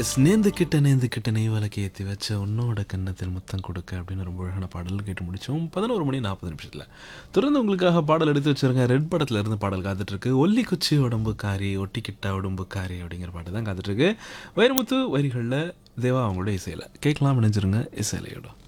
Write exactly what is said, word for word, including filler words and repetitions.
S நேந்துக்கிட்ட நேந்துக்கிட்ட நெய் விளக்கு ஏற்றி வச்ச உன்னோட கன்னத்தில் முத்தம் கொடுக்க அப்படின்னு ரொம்ப அழகான பாடல் கேட்டு முடிச்சோம். பதினோரு மணி நாற்பது நிமிஷத்தில் தொடர்ந்து உங்களுக்காக பாடல் எடுத்து வச்சிருங்க. ரெட் படத்தில் இருந்து பாடல் காத்துட்ருக்கு. ஒல்லி குச்சி உடம்புக்காரி ஒட்டிக்கிட்ட உடம்புக்காரி அப்படிங்கிற பாட்டு தான் காத்துட்ருக்கு. வைரமுத்து வரிகளில் தேவா அவங்களோட இசையில் கேட்கலாம். நினைச்சிருங்க இசையிலையோட